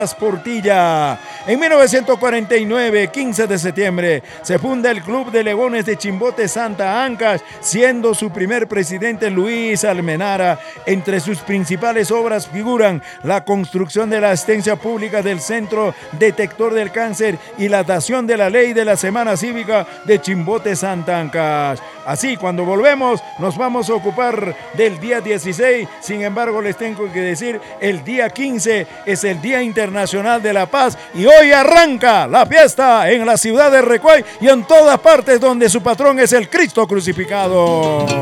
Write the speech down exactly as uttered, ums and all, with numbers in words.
Portilla. En mil novecientos cuarenta y nueve, quince de septiembre, se funda el Club de Leones de Chimbote Santa Ancash, siendo su primer presidente Luis Almenara. Entre sus principales obras figuran la construcción de la asistencia pública del Centro Detector del Cáncer y la dación de la ley de la Semana Cívica de Chimbote Santa Ancash. Así, cuando volvemos, nos vamos a ocupar del día dieciséis. Sin embargo, les tengo que decir, el día quince es el Día Internacional de la Paz y hoy arranca la fiesta en la ciudad de Recuay y en todas partes donde su patrón es el Cristo crucificado.